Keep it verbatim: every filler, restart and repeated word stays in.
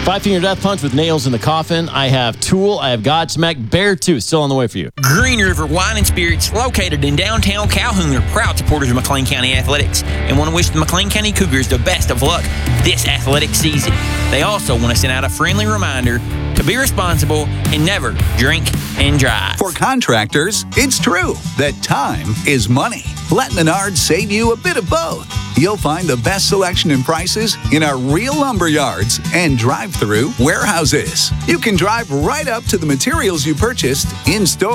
Five Finger Death Punch with Nails in the Coffin. I have Tool. I have Godsmack. Beartooth still on the way for you. Green River Wine and Spirits, located in downtown Calhoun, are proud supporters of McLean County Athletics and want to wish the McLean County Cougars the best of luck this athletic season. They also want to send out a friendly reminder to be responsible and never drink and drive. For contractors, it's true that time is money. Let Menards save you a bit of both. You'll find the best selection and prices in our real lumber yards and drive-through warehouses. You can drive right up to the materials you purchased in store.